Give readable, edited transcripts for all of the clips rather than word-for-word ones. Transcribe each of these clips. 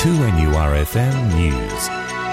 2NURFM News.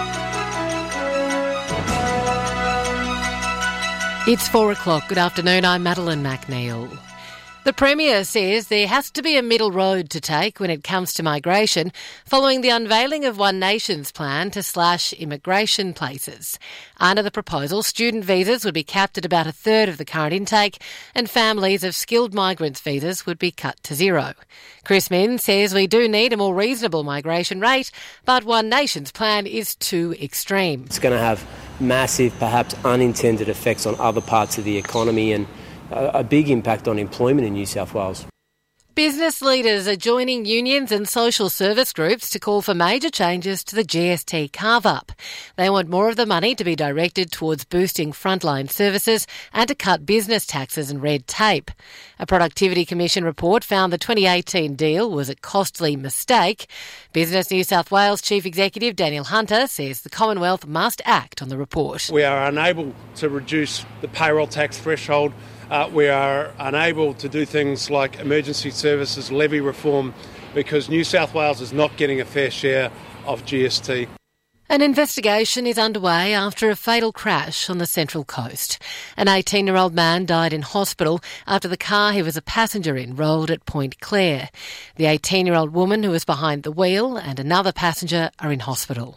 It's 4 o'clock. Good afternoon, I'm Madeline McNeil. The Premier says there has to be a middle road to take when it comes to migration following the unveiling of One Nation's plan to slash immigration places. Under the proposal, student visas would be capped at about a third of the current intake and families of skilled migrants' visas would be cut to zero. Chris Minns says we do need a more reasonable migration rate, but One Nation's plan is too extreme. It's going to have massive, perhaps unintended effects on other parts of the economy and a big impact on employment in New South Wales. Business leaders are joining unions and social service groups to call for major changes to the GST carve-up. They want more of the money to be directed towards boosting frontline services and to cut business taxes and red tape. A Productivity Commission report found the 2018 deal was a costly mistake. Business New South Wales Chief Executive Daniel Hunter says the Commonwealth must act on the report. We are unable to reduce the payroll tax threshold. We are unable to do things like emergency services levy reform because New South Wales is not getting a fair share of GST. An investigation is underway after a fatal crash on the Central Coast. An 18-year-old man died in hospital after the car he was a passenger in rolled at Point Clare. The 18-year-old woman who was behind the wheel and another passenger are in hospital.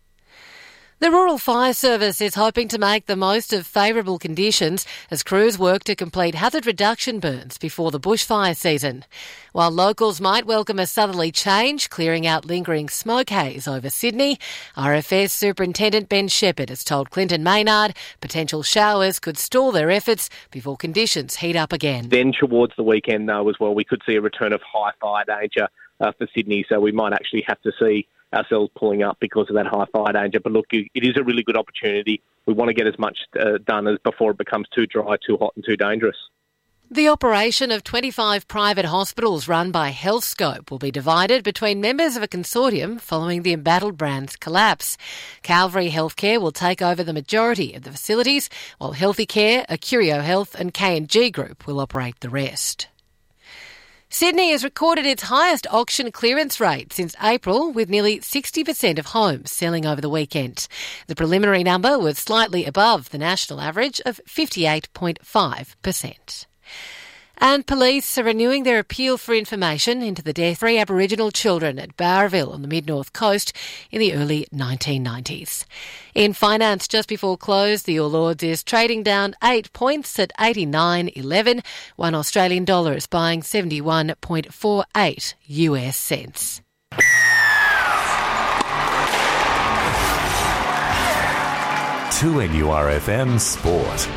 The Rural Fire Service is hoping to make the most of favourable conditions as crews work to complete hazard reduction burns before the bushfire season. While locals might welcome a southerly change, clearing out lingering smoke haze over Sydney, RFS Superintendent Ben Shepherd has told Clinton Maynard potential showers could stall their efforts before conditions heat up again. Then towards the weekend, though, as well, we could see a return of high fire danger for Sydney, so we might actually have to see ourselves pulling up because of that high fire danger. But look, it is a really good opportunity. We want to get as much done as before it becomes too dry, too hot and too dangerous. The operation of 25 private hospitals run by Healthscope will be divided between members of a consortium following the embattled brand's collapse. Calvary Healthcare will take over the majority of the facilities, while Healthicare, Acurio Health and K&G Group will operate the rest. Sydney has recorded its highest auction clearance rate since April, with nearly 60% of homes selling over the weekend. The preliminary number was slightly above the national average of 58.5%. And police are renewing their appeal for information into the death of 3 Aboriginal children at Bowraville on the mid-north coast in the early 1990s. In finance, just before close, the All Ords is trading down 8 points at 89.11. $1 Australian dollar is buying 71.48 US cents. To NURFM Sport.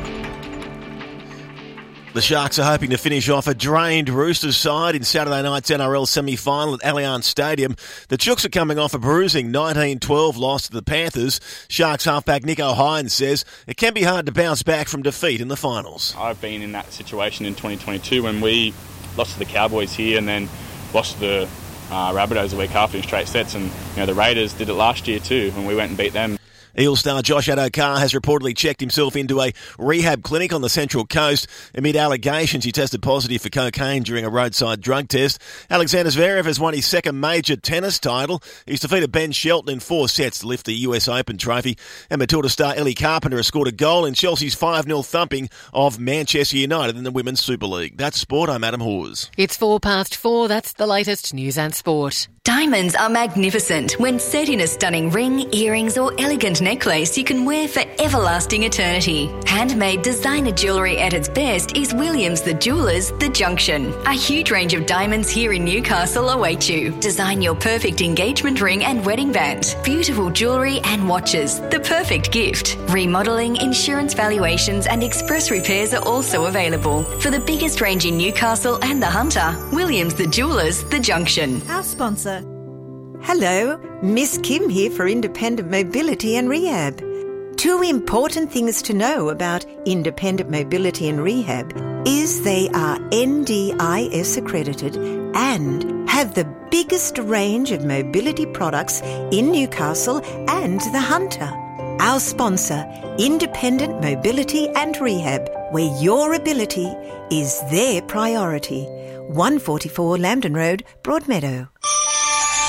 The Sharks are hoping to finish off a drained Roosters side in Saturday night's NRL semi-final at Allianz Stadium. The Chooks are coming off a bruising 19-12 loss to the Panthers. Sharks halfback Nico Hines says it can be hard to bounce back from defeat in the finals. I've been in that situation in 2022 when we lost to the Cowboys here and then lost to the Rabbitohs a week after in straight sets. And the Raiders did it last year too when we went and beat them. Eel star Josh Addo-Carr has reportedly checked himself into a rehab clinic on the Central Coast. Amid allegations he tested positive for cocaine during a roadside drug test. Alexander Zverev has won his second major tennis title. He's defeated Ben Shelton in 4 sets to lift the US Open trophy. And Matilda star Ellie Carpenter has scored a goal in Chelsea's 5-0 thumping of Manchester United in the Women's Super League. That's sport. I'm Adam Hawes. It's 4:04. That's the latest news and sport. Diamonds are magnificent. When set in a stunning ring, earrings or elegant necklace you can wear for everlasting eternity. Handmade designer jewellery at its best is Williams the Jewellers The Junction. A huge range of diamonds here in Newcastle await you. Design your perfect engagement ring and wedding band. Beautiful jewellery and watches. The perfect gift. Remodelling, insurance valuations and express repairs are also available. For the biggest range in Newcastle and the Hunter, Williams the Jewellers The Junction. Our sponsor. Hello, Miss Kim here for Independent Mobility and Rehab. 2 important things to know about Independent Mobility and Rehab is they are NDIS accredited and have the biggest range of mobility products in Newcastle and the Hunter. Our sponsor, Independent Mobility and Rehab, where your ability is their priority. 144 Lambton Road, Broadmeadow.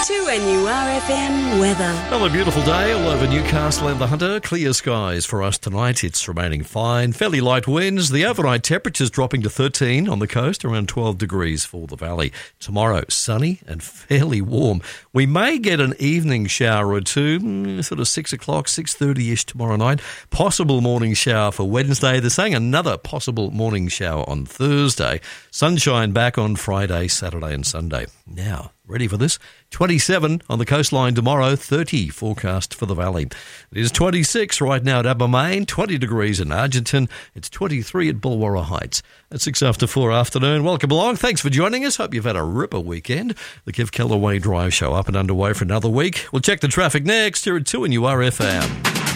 2NURFM weather. Another beautiful day all over Newcastle and the Hunter. Clear skies for us tonight. It's remaining fine. Fairly light winds. The overnight temperature's dropping to 13 on the coast, around 12 degrees for the valley. Tomorrow, sunny and fairly warm. We may get an evening shower or two, sort of 6 o'clock, 6:30ish tomorrow night. Possible morning shower for Wednesday. They're saying another possible morning shower on Thursday. Sunshine back on Friday, Saturday and Sunday. Now, ready for this? 27 on the coastline tomorrow, 30 forecast for the valley. It is 26 right now at Abermain, 20 degrees in Argenton. It's 23 at Bulwarra Heights. At 6 after 4 afternoon. Welcome along. Thanks for joining us. Hope you've had a ripper weekend. The Kev Kellaway Drive Show up and underway for another week. We'll check the traffic next here at 2NURFM.